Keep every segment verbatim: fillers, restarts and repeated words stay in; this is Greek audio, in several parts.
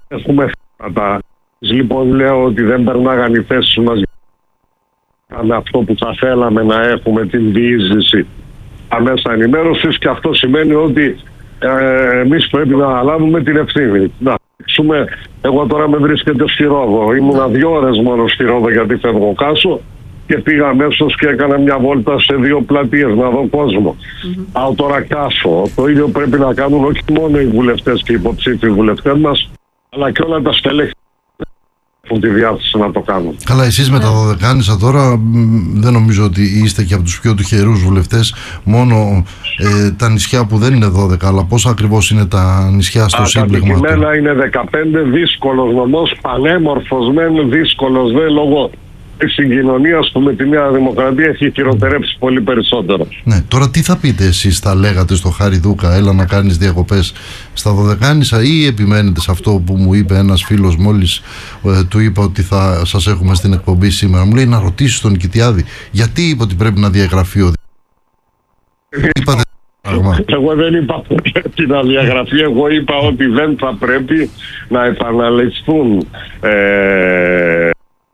έχουμε θέματα. Λοιπόν, λέω ότι δεν περνάγαν οι θέσεις μας με αυτό που θα θέλαμε να έχουμε, την διείσδυση τα μέσα ενημέρωσης, και αυτό σημαίνει ότι ε, εμείς πρέπει να αναλάβουμε την ευθύνη. Να πούμε, εγώ τώρα με βρίσκεται στη Ρόδο. Ήμουνα δύο ώρες μόνο στη Ρόδο γιατί φεύγω κάσω και πήγα αμέσως και έκανα μια βόλτα σε δύο πλατείες να δω κόσμο. Mm-hmm. Πάω τώρα κάσω. Το ίδιο πρέπει να κάνουν όχι μόνο οι βουλευτές και οι υποψήφιοι βουλευτές μας, αλλά και όλα τα στελέχη έχουν τη διάθεση να το κάνουν. Καλά, εσείς με τα δωδεκάνησα τώρα δεν νομίζω ότι είστε και από τους πιο τυχερούς βουλευτές. Μόνο ε, τα νησιά που δεν είναι δώδεκα, αλλά πόσα ακριβώς είναι τα νησιά στο σύμπλεγμα? Κατοικημένα είναι δεκαπέντε, δύσκολος νομός, πανέμορφος μεν, δύσκολος δε, λόγω της συγκοινωνίας που με τη Νέα Δημοκρατία έχει χειροτερέψει πολύ περισσότερο. Ναι, τώρα τι θα πείτε εσείς, θα λέγατε στο Χάρη Δούκα, έλα να κάνεις διακοπές στα δωδεκάνησα, ή επιμένετε σε αυτό που μου είπε ένας φίλος μόλις ε, του είπα ότι θα σας έχουμε στην εκπομπή σήμερα? Μου λέει να ρωτήσεις τον Κιτιάδη γιατί είπε ότι πρέπει να διαγραφεί ο Είπατε Εγώ δεν είπα ότι πρέπει να διαγραφεί, εγώ είπα ότι δεν θα πρέπει να επαναληφθούν ε,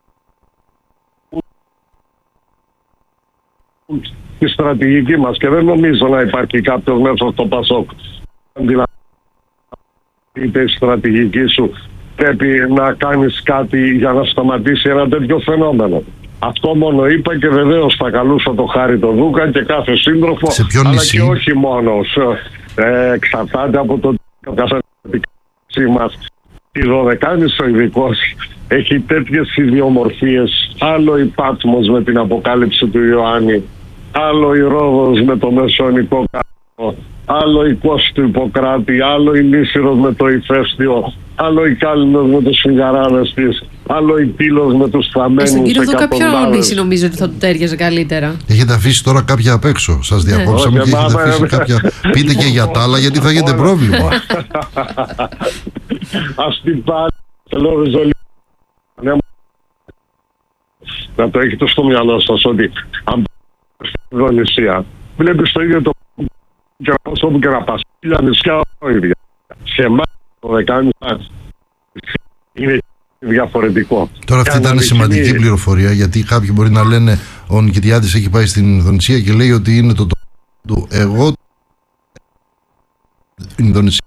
τη στρατηγική μας, και δεν νομίζω να υπάρχει κάποιος μέσα στο Πασόκ είτε η στρατηγική σου πρέπει να κάνεις κάτι για να σταματήσει ένα τέτοιο φαινόμενο. Αυτό μόνο είπα, και βεβαίως θα καλούσα το Χάρη το Δούκα και κάθε σύντροφο, αλλά νησί? Και όχι μόνος. Ε, εξαρτάται από το καθένα μας. Η Δωδεκάνησο ειδικός έχει τέτοιες ιδιομορφίες. Άλλο η Πάτμος με την αποκάλυψη του Ιωάννη, άλλο η Ρόδος με το Μεσαιωνικό Κάστρο, άλλο η Κώστου του Ιπποκράτη, άλλο η Νήσυρος με το Ηφαίστειο, άλλο η Κάλυμνος με τους Συγγαράδες της, άλλο η Πύλος με τους Θαμμένους. Στον κύριο Δούκα ποιο νήσι νομίζω ότι θα του τέριαζε καλύτερα? Έχετε αφήσει τώρα κάποια απ' έξω, σας διακόψαμε, ναι. Και έχετε αφήσει κάποια. Πείτε και για τα άλλα, γιατί θα έχετε πρόβλημα. Ας την πάρει, θέλω ριζολή. Να το έχετε στο μυαλό σας ότι αν στην Ινδονησία βλέπεις το ίδιο το και όπου και να πας, χίλια νησιά το ίδιο. Σε εμάς το δεκάνησα είναι διαφορετικό. Τώρα αυτή ήταν σημαντική πληροφορία, γιατί κάποιοι μπορεί να λένε ο Νικητιάδης έχει πάει στην Ινδονησία και λέει ότι είναι το του. Εγώ Ινδονησία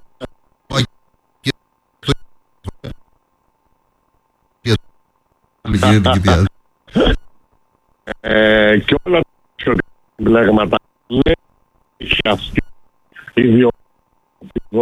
κύριε Νικητιάδη. Ε, και όλα τα πλέγματα έχει αυτή ιδιότητα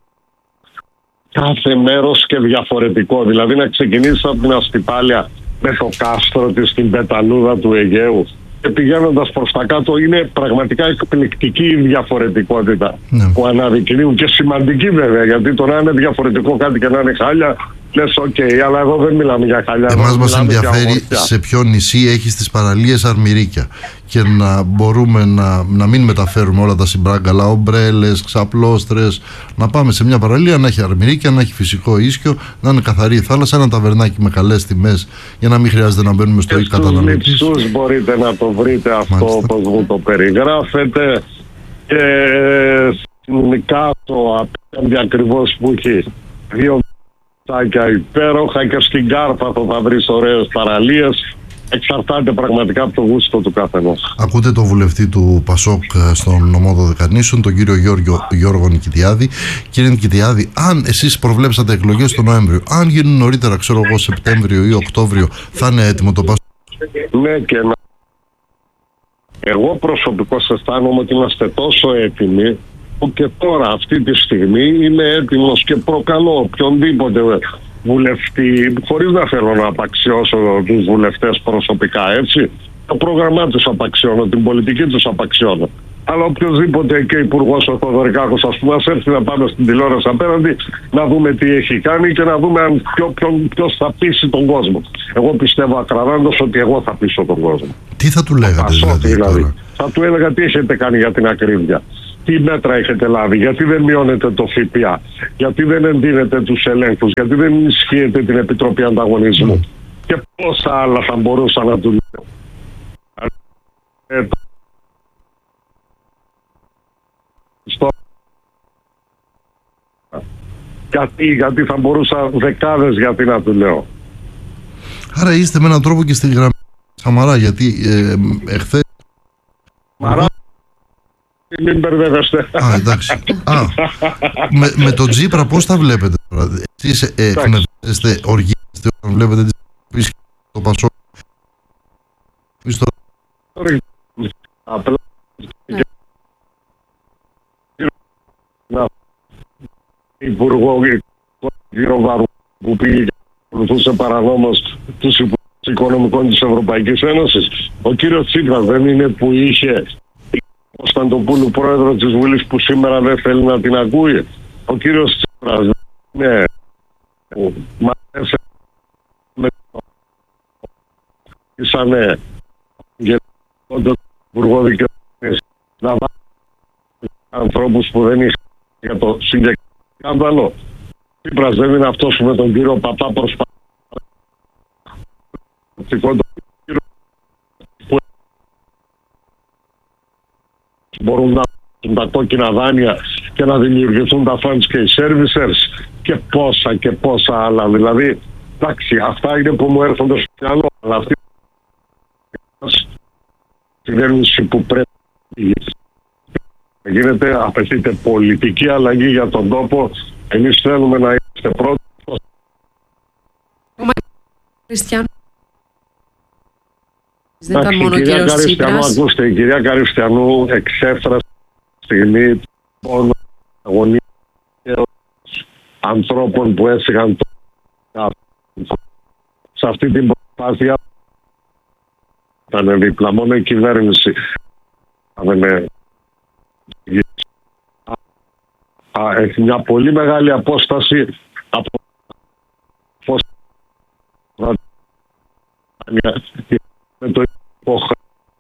κάθε μέρος και διαφορετικό. Δηλαδή να ξεκινήσεις από την Αστυπάλεια με το κάστρο της, την πεταλούδα του Αιγαίου, και πηγαίνοντας προς τα κάτω είναι πραγματικά εκπληκτική η διαφορετικότητα, ναι, που αναδεικνύουν, και σημαντική βέβαια, γιατί το να είναι διαφορετικό κάτι και να είναι χάλια λες οκ, okay, αλλά εδώ δεν μιλάμε για χαλιά. Εμάς μας ενδιαφέρει σε ποιο νησί έχει στις παραλίες αρμυρίκια και να μπορούμε να, να μην μεταφέρουμε όλα τα συμπράγκαλα, ομπρέλες, ξαπλώστρες, να πάμε σε μια παραλία να έχει αρμυρίκια, να έχει φυσικό ίσιο, να είναι καθαρή η θάλασσα, ένα ταβερνάκι με καλές τιμές για να μην χρειάζεται να μπαίνουμε στο ή καταναλωτής. Στους λειψούς μπορείτε να το βρείτε αυτό όπως μου το περιγράφετε, και στην Κάτω απέναντι ακριβώς που έχει δύο υπέροχα, και στην Κάρπαθο θα βρεις ωραίες παραλίες. Εξαρτάται πραγματικά από το γούστο του καθενός. Ακούτε το βουλευτή του Πασόκ στον νομό Δωδεκανήσων, τον κύριο Γιώργο, Γιώργο Νικητιάδη. Κύριε Νικητιάδη, αν εσείς προβλέψατε εκλογές τον Νοέμβριο, αν γίνουν νωρίτερα, ξέρω εγώ, Σεπτέμβριο ή Οκτώβριο, θα είναι έτοιμο το Πασόκ? Ναι, και να... εγώ προσωπικώς αισθάνομαι ότι είμαστε τόσο έτοιμοι που και τώρα αυτή τη στιγμή είμαι έτοιμος και προκαλώ οποιονδήποτε βουλευτή, χωρίς να θέλω να απαξιώσω τους βουλευτές προσωπικά, έτσι, το πρόγραμμά τους απαξιώνω, την πολιτική τους απαξιώνω, αλλά οποιοδήποτε και υπουργός ο Θοδωρικάκος, ας πούμε, ας έρθει να πάμε στην τηλεόραση απέναντι να δούμε τι έχει κάνει και να δούμε αν ποιο, ποιο, ποιος θα πείσει τον κόσμο. Εγώ πιστεύω ακραδάντως ότι εγώ θα πείσω τον κόσμο. Τι θα του λέγατε Πασόκ, δηλαδή, δηλαδή τώρα? Θα του έλεγα τι έχετε κάνει για την ακρίβεια, τι μέτρα έχετε λάβει, γιατί δεν μειώνετε το ΦΠΑ, γιατί δεν εντείνετε τους ελέγχους, γιατί δεν ενισχύετε την Επιτροπή Ανταγωνισμού, mm. και πόσα άλλα θα μπορούσα να του λέω. Ε, Γιατί, γιατί θα μπορούσα δεκάδες γιατί να του λέω. Άρα είστε με έναν τρόπο και στη γραμμή Σαμαρά, γιατί ε, εχθές... Μαρά, μην μπερδεύεστε. Α, εντάξει. Α, με, με τον Τσίπρα πώς τα βλέπετε τώρα? Εσείς ε, εκνευρίζεστε, οργίζεστε όταν βλέπετε το Πασόκ? Απλά υπουργό κύριο Βαρού που πήγε και ακολουθούσε παρανόμως τους υπουργούς οικονομικών της Ευρωπαϊκής Ένωσης. Ο κύριος Τσίπρας δεν είναι που είχε ο Σταντοπούλου πρόεδρο της Βουλής που σήμερα δεν θέλει να την ακούει? Ο κύριος Τσίπρας δεν είναι που μάθησε με το ήσανε για τον υπουργό δικαιοσύνης να βάλει ανθρώπους που δεν είχαν για το συγκεκριμένο σκάνδαλο. Τσίπρας δεν είναι αυτός που με τον κύριο Παπά προσπαθεί που μπορούν να έχουν τα κόκκινα δάνεια και να δημιουργηθούν τα funds και οι servicers και πόσα και πόσα άλλα. Δηλαδή, εντάξει, αυτά είναι που μου έρχονται στο μυαλό, αλλά αυτή η κυβέρνηση που πρέπει να γίνεται, απαιτείται πολιτική αλλαγή για τον τόπο. Εμείς θέλουμε να είμαστε πρώτοι. Χριστιανό. Δεν ήταν μόνο ο κύριος κύριος Τσίπρας. Ακούστε, η κυρία Καριστιανού εξέφρασε στιγμή πόνο, αγωνία ανθρώπων που έφυγαν το... σε αυτή την προσπάθεια. Ήταν δίπλα, μόνο η κυβέρνηση δεν έχει μια πολύ μεγάλη απόσταση από με το υποχρέωση.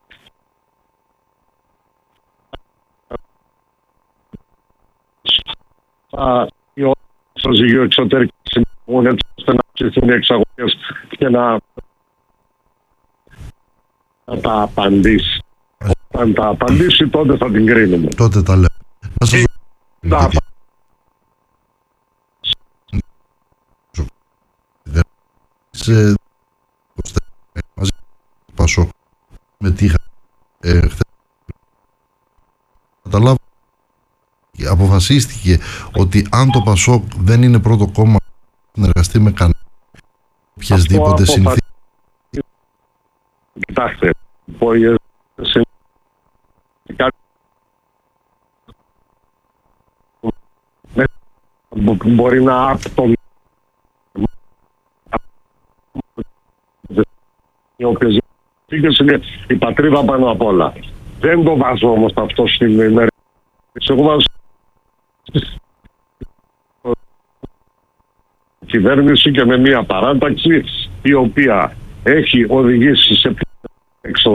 Οι όροι στο ζυγείο εξωτερικής συμμετέχουν έτσι ώστε να ψηθούν οι εξαγωγές και να τα απαντήσει. Όταν τα απαντήσει τότε θα την κρίνουμε. Τότε τα λέω. Να σας Τα σε μαζί Πασόκ με τι είχα ε, χθες. Καταλάβω, αποφασίστηκε ότι αν το Πασόκ δεν είναι πρώτο κόμμα να εργαστεί με κανένα οποιασδήποτε συνθήκη. Κοιτάξτε, μπορεί να άπτω οι οποίες είναι η πατρίδα πάνω απ' όλα. Δεν το βάζω όμως αυτό στην ημέρα. Εγώ βάζω κυβέρνηση και με μια παράταξη η οποία έχει οδηγήσει σε έξω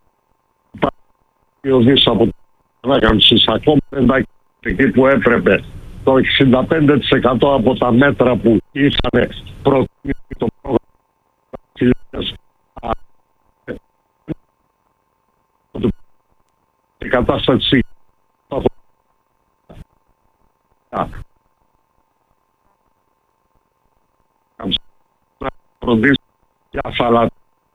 από την ανάκαμψη ακόμα δεν εκεί που έπρεπε. Το εξήντα πέντε τοις εκατό από τα μέτρα που είχαν προτείνει το πρόγραμμα η κατάσταση να φροντίσει για ασφαλάτη.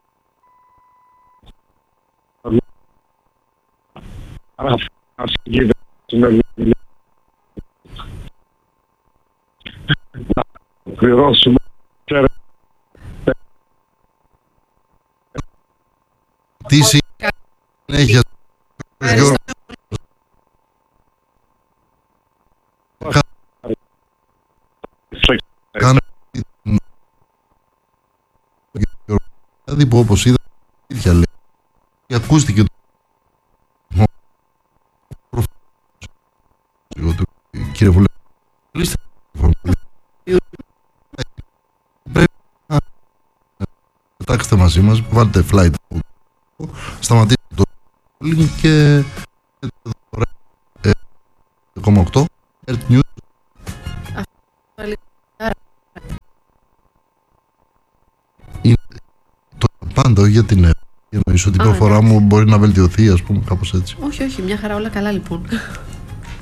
Άρα ας γίνεται να πληρώσουμε τι συνέχεια Κάνε δηλαδή που όπως είδα ίδια λέει και ακούστηκε το κύριε Βουλευτή πρέπει να πετάξετε μαζί μας, βάλτε flight σταματήστε το link και κόμμα οκτώ Earth News. Είναι το πάντα, όχι για την εννοήσω ότι η προφορά μου μπορεί να βελτιωθεί, ας πούμε, κάπως έτσι. Όχι, όχι, μια χαρά, όλα καλά λοιπόν.